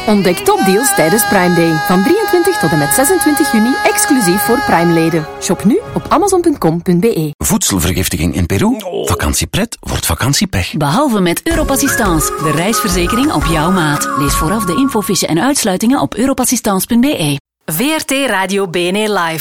Ontdek topdeals tijdens Prime Day. Van 23 tot en met 26 juni, exclusief voor Prime-leden. Shop nu op amazon.com.be. Voedselvergiftiging in Peru? Vakantiepret wordt vakantiepech. Behalve met Europassistance, de reisverzekering op jouw maat. Lees vooraf de infofiche en uitsluitingen op europassistance.be. VRT Radio BNE Live.